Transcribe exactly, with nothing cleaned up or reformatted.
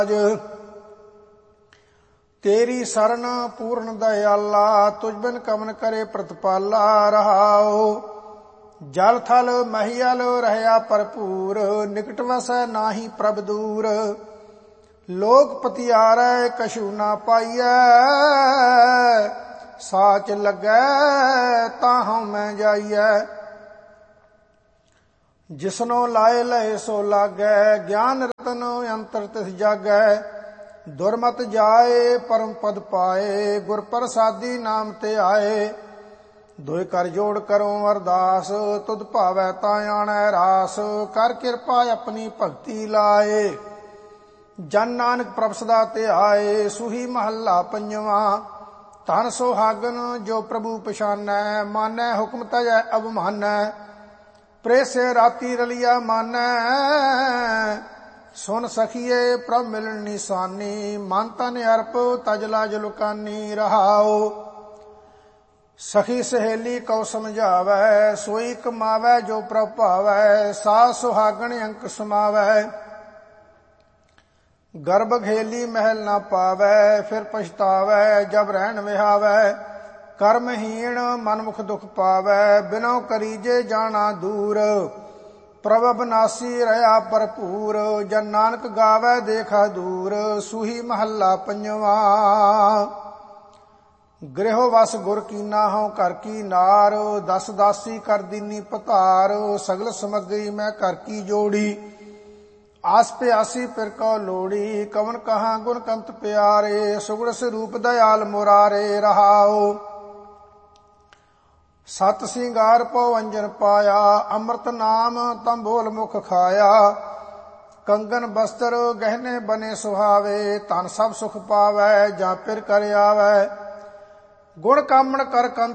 तेरी सरन पूर्ण दयाला, तुझ बिन कमन करे प्रतिपाला। रहाओ जल थल महियल रहया भरपूर, निकट वसै नाहि प्रभ दूर। लोक पतियारै कछु ना पाइयै, साच लगै ताहु मैं जाइयै। जिसनो लाए लहे सो लागै, ज्ञान रतन अंतर तिस जागै। दुरमत जाए परम पद पाए, गुर प्रसादी नाम ते आए। दोए कर जोड़ करो अरदास, तुध भावै ता आणै रास। कर किरपा अपनी भगति लाए, जन नानक प्रभ सदा ते आए। सूही महला पंजवा। धन सुहागन जो प्रभु पछानै, मानै हुक्म तजै अवमानै। प्रेसे राती रलिया मानै, सुन सखिए प्रभ मिलन निशानी। मन तन अर्प तज लाज लुकानी। रहाओ सखी सहेली कौ समझावै, सोई कमावै जो प्रभ भावै। सास सुहागन अंक समावै, गर्भ घेली महल ना पावै। फिर पछतावै जब रहन विहावै। कर्महीन मनमुख दुख पावै, बिनौ करीजे जाना दूर। प्रभ अविनाशी रहा भरपूर, जन नानक गावै देखा दूर। सूही महला पंजवा। गृह वस गुर कीना हूँ घर की नार, दस दासी कर दीनी पतार। सगल समग्री मैं कर की जोड़ी, आस प्यासी फिर कौ लोड़ी। कवन कहाँ गुण कंत प्यारे, सुगुण स्वरूप दयाल मुरारे। रहाओ सत सिंगार पौ अंजन पाया, अमृत नाम तम बोल मुख खाया। कंगन बस्तर गहने बने सुहावे, तन सब सुख पावै जा फिर कर आवै। गुण कामण कर कंत